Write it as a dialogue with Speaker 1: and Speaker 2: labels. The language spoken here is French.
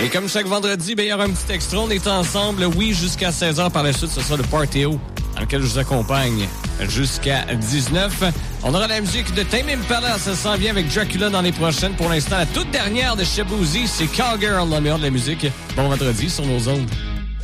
Speaker 1: Et comme chaque vendredi, il y aura un petit extra. On est ensemble, oui, jusqu'à 16h. Par la suite, ce sera le Party O, dans lequel je vous accompagne jusqu'à 19. On aura la musique de Tame Impala. Ça s'en vient avec Dracula dans les prochaines. Pour l'instant, la toute dernière de Shaboozey, c'est Cowgirl, la meilleure de la musique. Bon vendredi sur nos ondes.